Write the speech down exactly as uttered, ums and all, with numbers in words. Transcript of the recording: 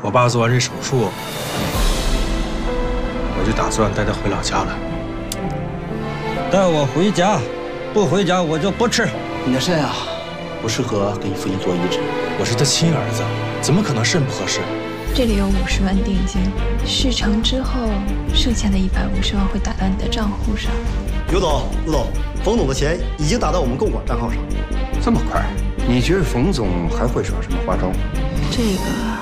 我爸做完这手术，我就打算带他回老家了。 带我回家，不回家我就不吃。 你的肾啊，不适合给你父亲做移植。 我是他亲儿子，怎么可能肾不合适？ 这里有五十万定金，事成之后，剩下的一百五十万会打到你的账户上。 刘总、陆总，冯总的钱已经打到我们共管账号上。 这么快？你觉得冯总还会耍什么花招？ 这个。